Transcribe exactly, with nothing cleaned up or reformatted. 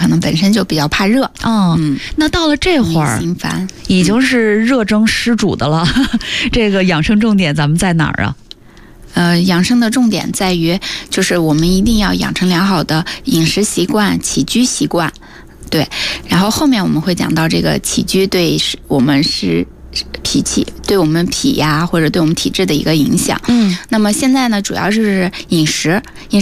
可能本身就比较怕热。 哦、嗯，那到了这会儿， 心烦， 已经是热蒸湿煮的了。嗯、这个养生重点咱们在哪儿啊？ 呃，养生的重点在于，就是我们一定要养成良好的饮食习惯、起居习惯。对，然后后面我们会讲到这个起居对我们是脾气，对我们脾呀或者对我们体质的一个影响。 嗯， 那么现在呢，主要是饮食，饮